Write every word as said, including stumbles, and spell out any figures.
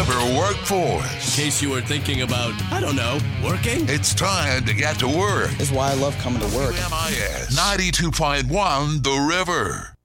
River Workforce. In case you were thinking about, I don't know, working? It's time to get to work. That's why I love coming to work. M I S ninety-two point one The River.